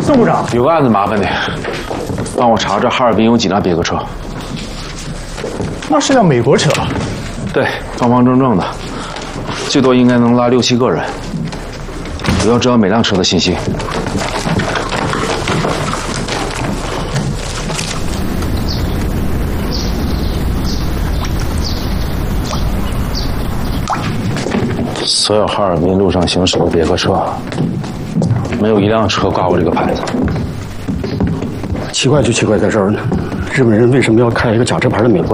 宋部长， 有个案子麻烦你，帮我查查哈尔滨有几辆别克车。 那是辆美国车。 对，方方正正的，最多应该能拉6、7个人。我要知道每辆车的信息。所有哈尔滨路上行驶的别克车，没有一辆车挂过这个牌子。 奇怪就奇怪在这儿呢，日本人为什么要开一个假车牌的美国